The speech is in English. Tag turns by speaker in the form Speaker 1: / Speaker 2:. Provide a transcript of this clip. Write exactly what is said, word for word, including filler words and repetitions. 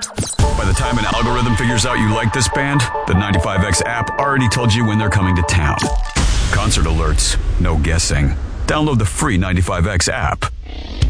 Speaker 1: By the time an algorithm figures out you like this band, the ninety-five X app already told you when they're coming to town. Concert alerts, no guessing. Download the free ninety-five X app.